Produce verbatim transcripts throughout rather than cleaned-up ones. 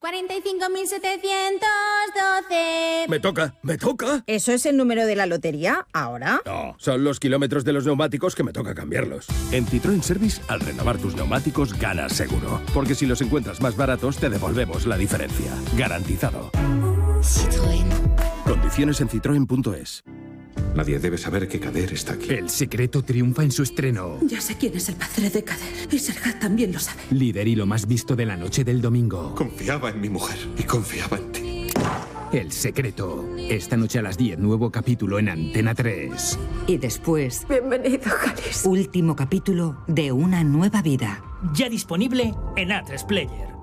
cuarenta y cinco mil setecientos doce. Me toca, me toca. ¿Eso es el número de la lotería ahora? No, son los kilómetros de los neumáticos que me toca cambiarlos. En Citroën Service, al renovar tus neumáticos, ganas seguro. Porque si los encuentras más baratos, te devolvemos la diferencia. Garantizado. Citroën. Condiciones en citroen punto es. Nadie debe saber que Kader está aquí. El secreto triunfa en su estreno. Ya sé quién es el padre de Kader. Y Serhat también lo sabe. Líder y lo más visto de la noche del domingo. Confiaba en mi mujer y confiaba en ti. El secreto. Esta noche a las diez, nuevo capítulo en Antena tres. Y después, Bienvenido, Haris. último capítulo de Una nueva vida. Ya disponible en A tres Player.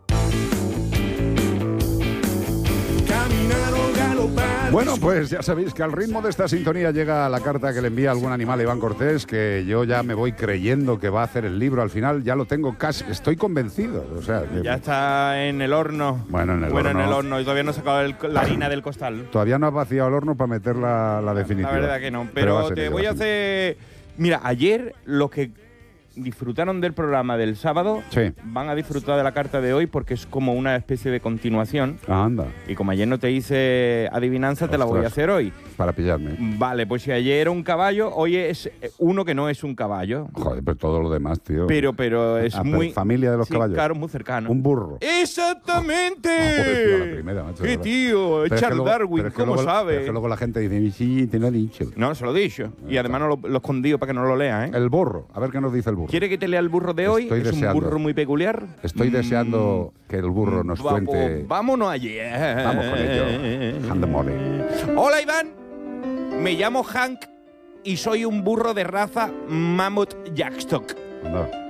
Bueno, pues ya sabéis que al ritmo de esta sintonía llega la carta que le envía algún animal a Iván Cortés, que yo ya me voy creyendo que va a hacer el libro. Al final ya lo tengo casi, estoy convencido. O sea, que- Ya está en el horno. Bueno, en el bueno, horno. en el horno. Y todavía no he sacado el- la harina del costal. Todavía no has vaciado el horno para meter la, la definitiva. La verdad que no. va Pero, a ser te ello, voy va a a ser hacer... Mira, ayer los que disfrutaron del programa del sábado Sí. van a disfrutar de la carta de hoy porque es como una especie de continuación. Ah, anda, Y como ayer no te hice adivinanza, te la voy a Ostras. hacer hoy. para pillarme. Vale, pues si ayer era un caballo, hoy es uno que no es un caballo. Joder, pero todo lo demás, tío. Pero, pero es Ah, pero muy... familia de los sí, caballos. claro, muy cercano. Un burro. ¡Exactamente! Ah, joder, tío, la primera, macho, de ¡Qué verdad. tío! Pero es que Charles luego- Darwin, pero es que ¿cómo luego- sabe? pero es que luego la gente dice, sí, te lo he dicho. No, se lo he dicho. Y además no lo, lo he escondido para que no lo lea, ¿eh? El burro, a ver qué nos dice el burro. ¿Quiere que te lea el burro de hoy? Estoy es deseando. un burro muy peculiar. Estoy deseando que el burro nos Va- cuente. Vámonos allí. Vamos con ello. Hand the money. Hola, Iván. Me llamo Hank y soy un burro de raza Mammoth Jackstock. Anda.